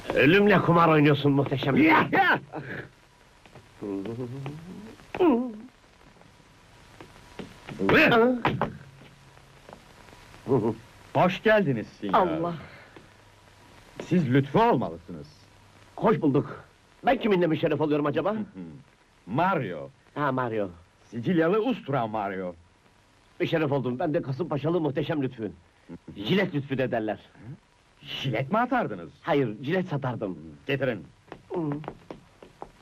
Ölümle kumar oynuyorsun muhteşem. Hoş geldiniz Sinyor. Allah! Siz Lütfü olmalısınız. Hoş bulduk. Ben kiminle müşerref oluyorum acaba? Mario. Ha, Mario. Sicilyalı Ustura Mario. Müşerref oldum. Ben de Kasımpaşalı muhteşem Lütfü. Jilet Lütfü de derler. Jilet mi atardınız? Hayır, jilet satardım. Getirin.